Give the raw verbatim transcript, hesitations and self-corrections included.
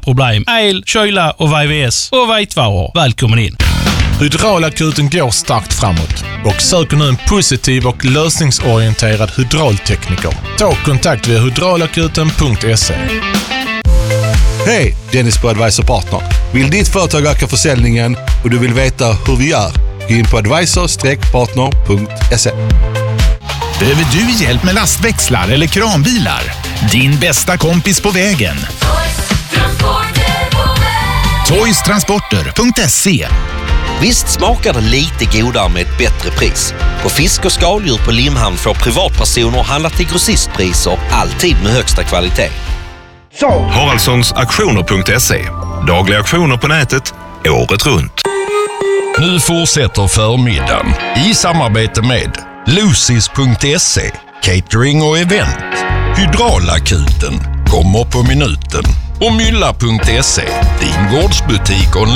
problem. El, kyla och V V S och vitvaror. Välkommen in! Hydraulakuten går starkt framåt och söker nu en positiv och lösningsorienterad hydraultekniker. Ta kontakt via hydraulakuten punkt se. Hej, Dennis på Advisor Partner. Vill ditt företag öka försäljningen och du vill veta hur vi gör? Gå in på advisor partner punkt se. Behöver du hjälp med lastväxlar eller kranbilar? Din bästa kompis på vägen. toys transporter punkt se. Visst smakar det lite godare med ett bättre pris. På fisk och skaldjur på Limhamn får privatpersoner handla till grossistpriser, alltid med högsta kvalitet. Haraldssons auktioner punkt se. Dagliga auktioner på nätet, året runt. Nu fortsätter förmiddagen i samarbete med Lucis punkt se, catering och event. Hydraulakuten kommer på minuten. Och Mylla punkt se, din gårdsbutik online.